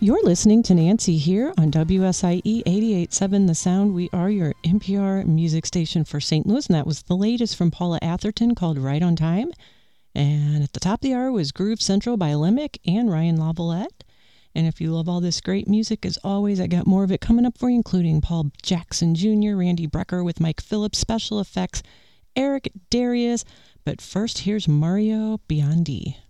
You're listening to Nancy here on WSIE 88.7 The Sound. We are your NPR music station for St. Louis, and that was the latest from Paula Atherton called Right on Time. And at the top of the hour was Groove Central by Limmick and Ryan Lavalette. And if you love all this great music, as always, I got more of it coming up for you, including Paul Jackson Jr., Randy Brecker with Mike Phillips, special effects, Eric Darius. But first, here's Mario Biondi.